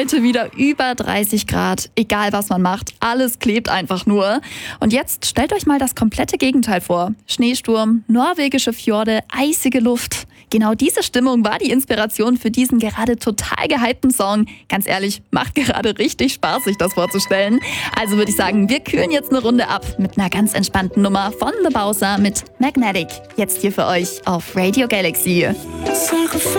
Heute wieder über 30 Grad. Egal was man macht, alles klebt einfach nur. Und jetzt stellt euch mal das komplette Gegenteil vor. Schneesturm, norwegische Fjorde, eisige Luft. Genau diese Stimmung war die Inspiration für diesen gerade total gehypten Song. Ganz ehrlich, macht gerade richtig Spaß, sich das vorzustellen. Also würde ich sagen, wir kühlen jetzt eine Runde ab mit einer ganz entspannten Nummer von The Bowser mit Magnetic. Jetzt hier für euch auf Radio Galaxy.